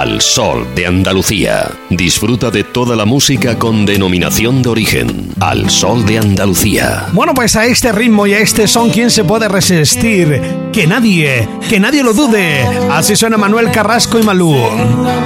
al sol de Andalucía. Disfruta de toda la música con denominación de origen. Al sol de Andalucía. Bueno, pues a este ritmo y a este son, ¿quién se puede resistir? Que nadie lo dude. Así suena Manuel Carrasco y Malú.